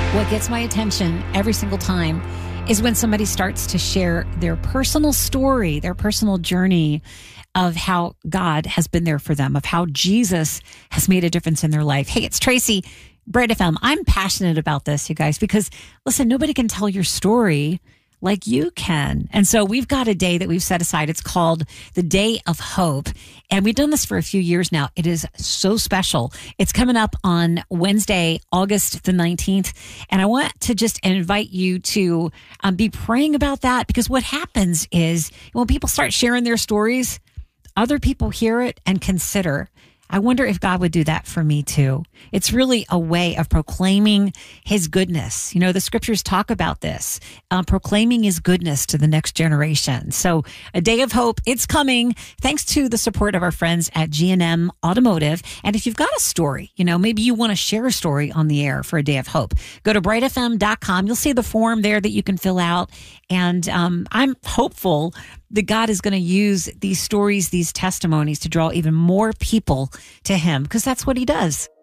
What gets my attention every single time is when somebody starts to share their personal story, their personal journey of how God has been there for them, of how Jesus has made a difference in their life. Hey, it's Tracy, Bright FM. I'm passionate about this, you guys, because listen, nobody can tell your story like you can. And so we've got a day that we've set aside. It's called the Day of Hope. And we've done this for a few years now. It is so special. It's coming up on Wednesday, August the 19th. And I want to just invite you to be praying about that, because what happens is when people start sharing their stories, other people hear it and consider, I wonder if God would do that for me too. It's really a way of proclaiming his goodness. You know, the scriptures talk about this, proclaiming his goodness to the next generation. So a day of hope, it's coming thanks to the support of our friends at G&M Automotive. And if you've got a story, you know, maybe you want to share a story on the air for a day of hope, go to brightfm.com. You'll see the form there that you can fill out. And I'm hopeful that God is going to use these stories, these testimonies to draw even more people to him, because that's what he does.